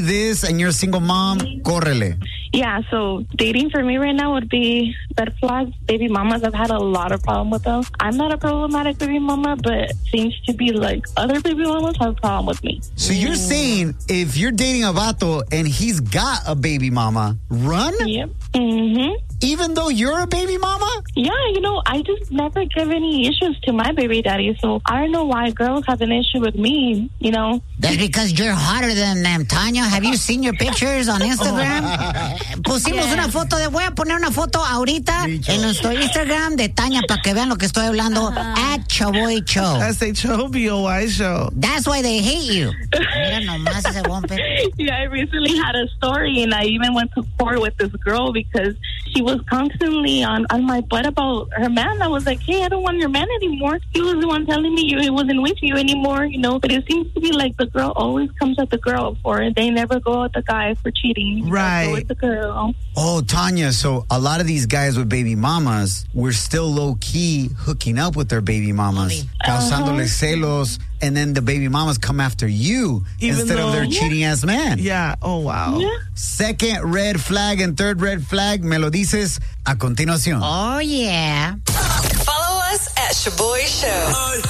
this and you're a single mom, córrele. Yeah, so dating for me right now would be red flags. Baby mamas, I've had a lot of problem with them. I'm not a problematic baby mama, but seems to be like other baby mamas have a problem with me. So you're saying if you're dating a vato and he's got a baby mama, run? Yep. Mm-hmm. Even though you're a baby mama? Yeah, I just never give any issues to my baby daddy, so I don't know why girls have an issue with me, That's because you're hotter than them, Tanya. Have you seen your pictures on Instagram? Pusimos una foto voy a poner una foto ahorita en nuestro Instagram de Tanya para que vean lo que estoy hablando. At Choboy Show. That's a Choboy Show. That's why they hate you. Mira nomás ese bombe. Yeah, I recently had a story, and I even went to court with this girl because she was constantly on my butt about her man. I was like, hey, I don't want your man anymore. He was the one telling me he wasn't with you anymore, But it seems to be like the girl always comes at the girl for it. They never go at the guy for cheating. Right. Go with the girl. Oh, Tanya, so a lot of these guys with baby mamas were still low-key hooking up with their baby mamas, causándoles celos, and then the baby mamas come after you instead of their cheating-ass man. Yeah. Oh, wow. Yeah. Second red flag and third red flag, me lo dices a continuación. Oh, yeah. Follow us at Choboy Show.